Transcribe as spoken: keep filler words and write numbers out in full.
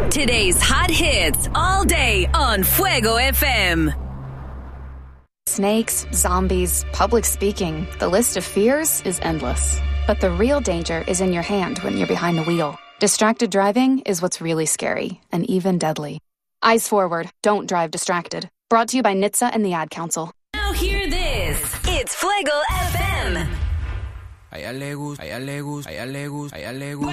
Today's hot hits all day on Fuego F M. Snakes, zombies, public speaking. The list of fears is endless. But the real danger is in your hand when you're behind the wheel. Distracted driving is what's really scary and even deadly. Eyes forward. Don't drive distracted. Brought to you by N H T S A and the Ad Council. Now hear this. It's Fuego F M. A ella le gusta, a ella le gusta, a ella le gusta, a ella le gusta.